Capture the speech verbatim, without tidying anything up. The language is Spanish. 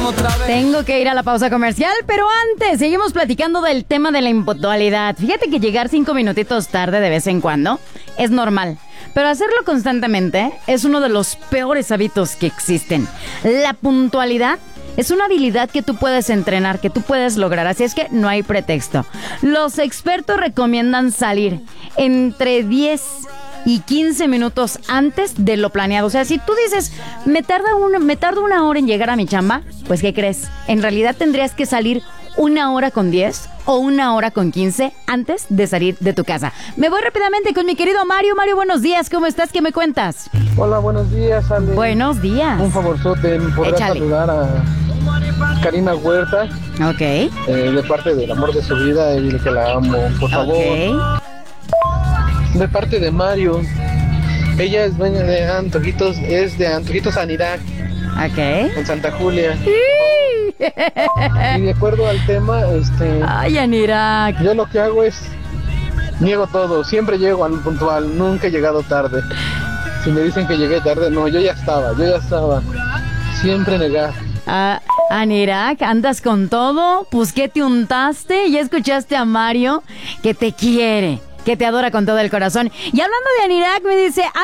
Tengo que ir a la pausa comercial, pero antes seguimos platicando del tema de la impuntualidad. Fíjate que llegar cinco minutitos tarde de vez en cuando es normal, pero hacerlo constantemente es uno de los peores hábitos que existen. La puntualidad es una habilidad que tú puedes entrenar, que tú puedes lograr, así es que no hay pretexto. Los expertos recomiendan salir entre diez y quince minutos antes de lo planeado. O sea, si tú dices, me tarda una, me tardo una hora en llegar a mi chamba, pues ¿qué crees? En realidad tendrías que salir una hora con diez o una hora con quince antes de salir de tu casa. Me voy rápidamente con mi querido Mario. Mario, buenos días, ¿cómo estás? ¿Qué me cuentas? Hola, buenos días, Ale. Buenos días. Un favorzote, ¿me podrás Échale. saludar a Karina Huerta? Ok. Eh, de parte del amor de su vida, y dile que la amo, por favor. Ok. De parte de Mario. Ella es dueña de Antojitos, es de Antojitos Anirac, Ok. en Santa Julia. Y de acuerdo al tema, este, Ay, Anirac. yo lo que hago es niego todo, siempre llego al puntual, nunca he llegado tarde. Si me dicen que llegué tarde, no, yo ya estaba, yo ya estaba. Siempre negar. Ah, Anirac, ¿andas con todo? Pues, ¿qué te untaste? Ya escuchaste a Mario que te quiere, que te adora con todo el corazón. Y hablando de Anirac, me dice...